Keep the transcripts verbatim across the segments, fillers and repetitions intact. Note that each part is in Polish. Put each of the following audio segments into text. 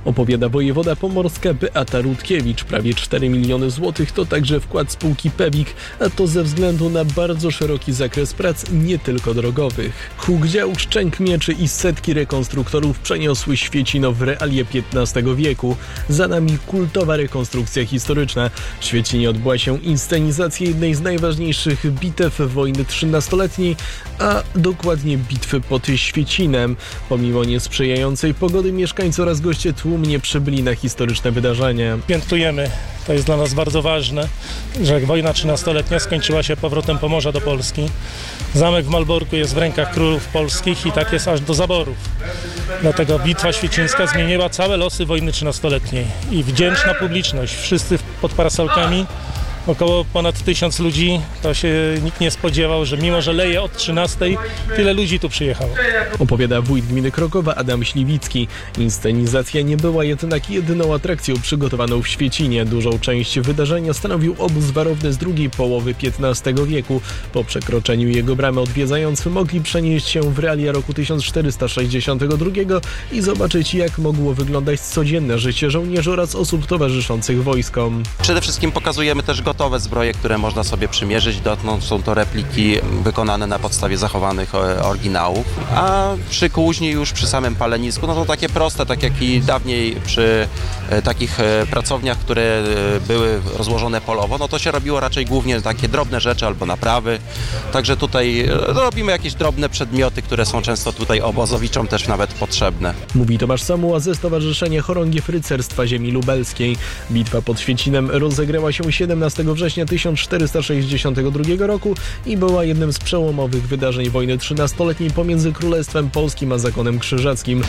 Opowiada wojewoda pomorska Beata Rutkiewicz. Prawie cztery miliony złotych to także wkład spółki Pewik, a to ze względu na bardzo szeroki zakres prac, nie tylko drogowych. Huk dział, szczęk mieczy i setki rekonstruktorów przeniosły Świecino w realie piętnastego wieku. Za nami kultowa rekonstrukcja historyczna. W Świecinie odbyła się inscenizacja jednej z najważniejszych bitew wojny trzynastoletniej, a dokładnie bitwy pod Świecinem. Pomimo niesprzyjającej pogody mieszkańcy oraz goście tłumnie przybyli na historyczne wydarzenie. Świętujemy, to jest dla nas bardzo ważne, że wojna trzynastoletnia skończyła się powrotem Pomorza do Polski. Zamek w Malborku jest w rękach królów polskich i tak jest aż do zaborów. Dlatego bitwa świecińska zmieniła całe losy wojny trzynastoletniej i wdzięczna publiczność, wszyscy pod parasolkami. Około ponad tysiąc ludzi, to się nikt nie spodziewał, że mimo, że leje od trzynastej, tyle ludzi tu przyjechało. Opowiada wójt gminy Krokowa Adam Śliwicki. Inscenizacja nie była jednak jedyną atrakcją przygotowaną w Świecinie. Dużą część wydarzenia stanowił obóz warowny z drugiej połowy piętnastego wieku. Po przekroczeniu jego bramy odwiedzający mogli przenieść się w realia roku tysiąc czterysta sześćdziesiątego drugiego i zobaczyć, jak mogło wyglądać codzienne życie żołnierzy oraz osób towarzyszących wojskom. Przede wszystkim pokazujemy też gotowe zbroje, które można sobie przymierzyć. Dotąd są to repliki wykonane na podstawie zachowanych oryginałów. A przy kuźni, już przy samym palenisku, no to takie proste, tak jak i dawniej przy takich pracowniach, które były rozłożone polowo, no to się robiło raczej głównie takie drobne rzeczy albo naprawy. Także tutaj robimy jakieś drobne przedmioty, które są często tutaj obozowiczom też nawet potrzebne. Mówi Tomasz Samuła ze Stowarzyszenia Chorągiew Rycerstwa Ziemi Lubelskiej. Bitwa pod Świecinem rozegrała się siedemnastego września tysiąc czterysta sześćdziesiątego drugiego roku i była jednym z przełomowych wydarzeń wojny trzynastoletniej pomiędzy Królestwem Polskim a Zakonem Krzyżackim.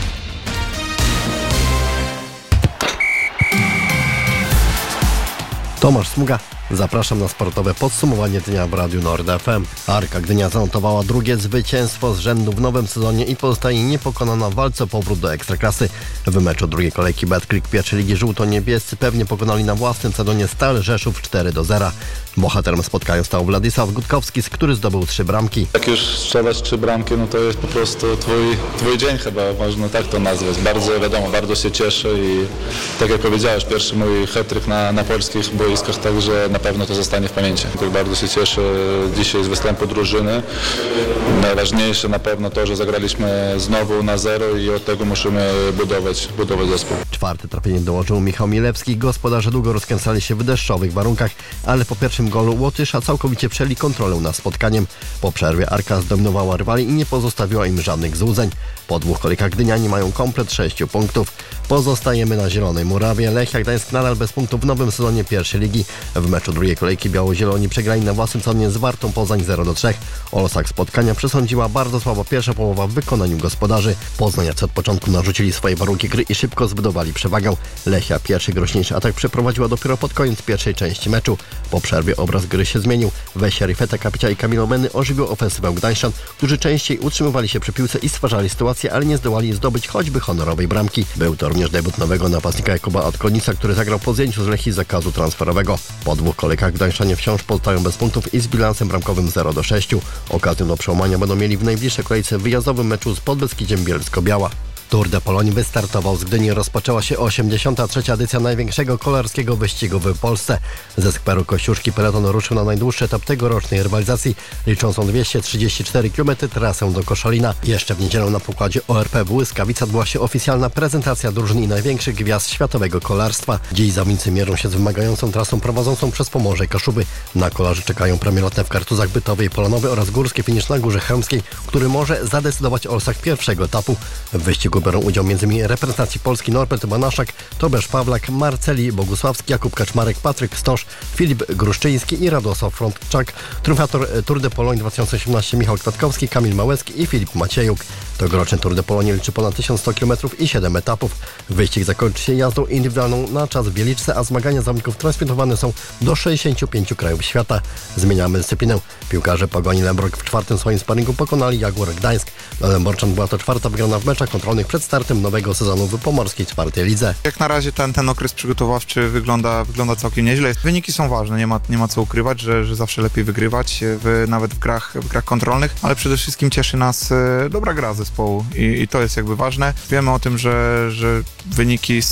Tomasz Smuga. Zapraszam na sportowe podsumowanie dnia w Radiu Nord F M. Arka Gdynia zanotowała drugie zwycięstwo z rzędu w nowym sezonie i pozostaje niepokonana w walce o powrót do Ekstraklasy. W meczu drugiej kolejki Betclic pierwszej ligi żółto-niebiescy pewnie pokonali na własnym stadionie Stal Rzeszów cztery do zera. Bohaterem spotkania stał Władysław Gutkowski, który zdobył trzy bramki. Jak już strzelasz trzy bramki, no to jest po prostu twój, twój dzień chyba, można tak to nazwać. Bardzo, wiadomo, bardzo się cieszę i tak jak powiedziałeś, pierwszy mój hat-trick na, na polskich boiskach, także na pewno to zostanie w pamięci. Tak bardzo się cieszę dzisiaj z występu drużyny. Najważniejsze na pewno to, że zagraliśmy znowu na zero i od tego musimy budować, budować zespół. Czwarte trafienie dołożył Michał Milewski. Gospodarze długo rozkręcali się w deszczowych warunkach, ale po pierwszym golu Łotysza całkowicie przejęli kontrolę nad spotkaniem. Po przerwie Arka zdominowała rywali i nie pozostawiła im żadnych złudzeń. Po dwóch kolejkach Gdyniani mają komplet sześciu punktów. Pozostajemy na Zielonej Murawie. Lechia Gdańsk nadal bez punktów w nowym sezonie pierwszej ligi. W meczu drugiej kolejki biało-zieloni przegrali na własnym stadionie z Wartą Poznań zero do trzech. O losach spotkania przesądziła bardzo słaba pierwsza połowa w wykonaniu gospodarzy. Poznaniacy od początku narzucili swoje warunki gry i szybko zbudowali przewagę. Lechia pierwszy groźniejszy atak przeprowadziła dopiero pod koniec pierwszej części meczu. Po przerwie obraz gry się zmienił. Wesia Rifeta, Kapicia i Kamil Omeny ożywił ofensywę Gdańszczan, którzy częściej utrzymywali się przy piłce i stwarzali sytuację, ale nie zdołali zdobyć choćby honorowej bramki. Był to również debiut nowego napastnika Jakuba Odkonica, który zagrał po zdjęciu z Lechii zakazu transferowego. Po dwóch kolejkach Gdańszczanie wciąż pozostają bez punktów i z bilansem bramkowym zero do sześciu. Okazję do przełamania będą mieli w najbliższej kolejce w wyjazdowym meczu z Podbeskidziem Bielsko-Biała. Tour de Pologne wystartował z Gdyni. Rozpoczęła się osiemdziesiąta trzecia edycja największego kolarskiego wyścigu w Polsce. Ze skweru Kościuszki peleton ruszył na najdłuższy etap tegorocznej rywalizacji, liczącą dwieście trzydzieści cztery kilometry trasę do Koszalina. Jeszcze w niedzielę na pokładzie O R P Błyskawica odbyła się oficjalna prezentacja drużyn i największych gwiazd światowego kolarstwa. Dziś zawodnicy mierzą się z wymagającą trasą prowadzącą przez Pomorze i Kaszuby. Na kolarzy czekają premie lotne w Kartuzach, Bytowie i Polonowe oraz górski finisz na Górze Chełmskiej, który może zadecydować o losach pierwszego etapu. W wyścigu biorą udział m.in. reprezentacji Polski Norbert Banaszak, Tobiasz Pawlak, Marceli Bogusławski, Jakub Kaczmarek, Patryk Stosz, Filip Gruszczyński i Radosław Frączak. Triumfator Tour de Pologne dwa tysiące osiemnaście Michał Kwiatkowski, Kamil Małecki i Filip Maciejuk. Tegoroczny Tour de Pologne liczy ponad tysiąc sto kilometrów i siedem etapów. Wyścig zakończy się jazdą indywidualną na czas w Wieliczce, a zmagania zawodników transmitowane są do sześćdziesięciu pięciu krajów świata. Zmieniamy dyscyplinę. Piłkarze Pogoni Lęborg w czwartym swoim sparingu pokonali Jaguar Gdańsk. Dla Lęborczan była to czwarta wygrana w meczach kontrolnych przed startem nowego sezonu w pomorskiej czwartej lidze. Jak na razie ten, ten okres przygotowawczy wygląda, wygląda całkiem nieźle. Wyniki są ważne, nie ma, nie ma co ukrywać, że, że zawsze lepiej wygrywać, w, nawet w grach, w grach kontrolnych, ale przede wszystkim cieszy nas e, dobra gra zespołu i, i to jest jakby ważne. Wiemy o tym, że, że wyniki